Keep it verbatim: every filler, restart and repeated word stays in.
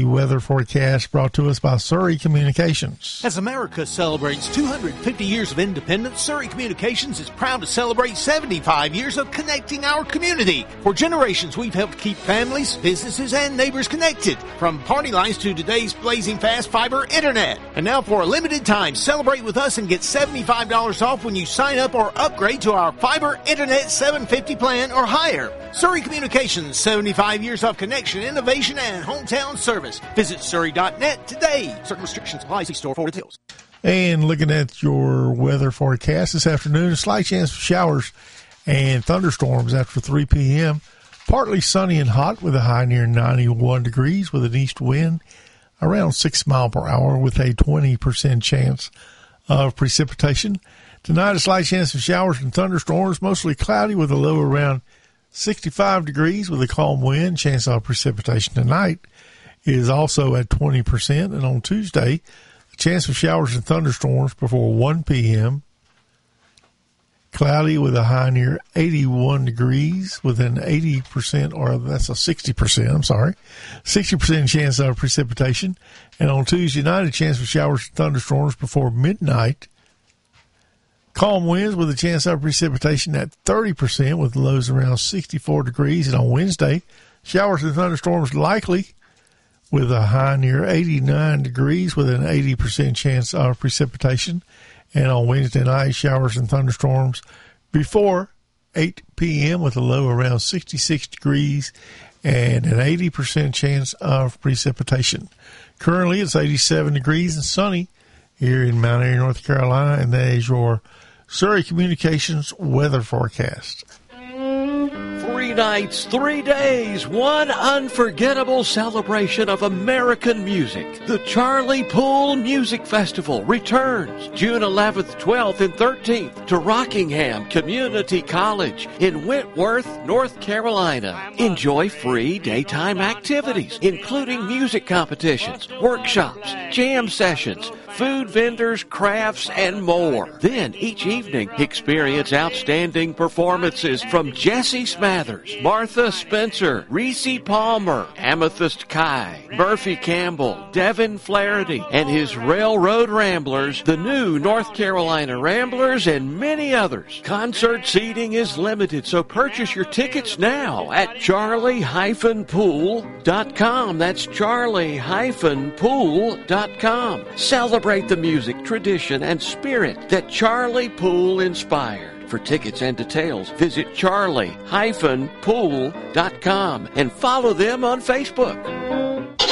weather forecast brought to us by Surrey Communications. As America celebrates two hundred fifty years of independence, Surrey Communications is proud to celebrate seventy-five years of connecting our community. For generations, we've helped keep families, businesses, and neighbors connected, from party lines to today's blazing fast fiber internet. And now for a limited time, celebrate with us and get seventy-five dollars off when you sign up or upgrade to our fiber internet seven fifty plan or higher. Surrey Communications, seventy-five years of connection, innovation, and hometown service. Visit surrey dot net today. Certain restrictions apply. See store for details. And looking at your weather forecast this afternoon, a slight chance of showers and thunderstorms after three p.m. Partly sunny and hot with a high near ninety-one degrees with an east wind around six miles per hour with a twenty percent chance of precipitation. Tonight, a slight chance of showers and thunderstorms, mostly cloudy with a low around sixty-five degrees with a calm wind. Chance of precipitation tonight is also at twenty percent. And on Tuesday, a chance of showers and thunderstorms before one p.m. Cloudy with a high near eighty-one degrees with an eighty percent, or that's a sixty percent, I'm sorry, sixty percent chance of precipitation. And on Tuesday night, a chance of showers and thunderstorms before midnight. Calm winds with a chance of precipitation at thirty percent with lows around sixty-four degrees. And on Wednesday, showers and thunderstorms likely with a high near eighty-nine degrees with an eighty percent chance of precipitation. And on Wednesday night, showers and thunderstorms before eight p.m. with a low around sixty-six degrees and an eighty percent chance of precipitation. Currently, it's eighty-seven degrees and sunny here in Mount Airy, North Carolina, and that is your Surrey Communications weather forecast. Three nights, three days, one unforgettable celebration of American music. The Charlie Poole Music Festival returns June eleventh, twelfth, and thirteenth to Rockingham Community College in Whitworth, North Carolina. Enjoy free daytime activities, including music competitions, workshops, jam sessions, food vendors, crafts, and more. Then, each evening, experience outstanding performances from Jesse Smathers, Martha Spencer, Reese Palmer, Amethyst Kai, Murphy Campbell, Devin Flaherty, and his Railroad Ramblers, the new North Carolina Ramblers, and many others. Concert seating is limited, so purchase your tickets now at charlie dash pool dot com. That's charlie dash pool dot com. Celebrate the music, tradition, and spirit that Charlie Poole inspired. For tickets and details, visit charlie dash pool dot com and follow them on Facebook.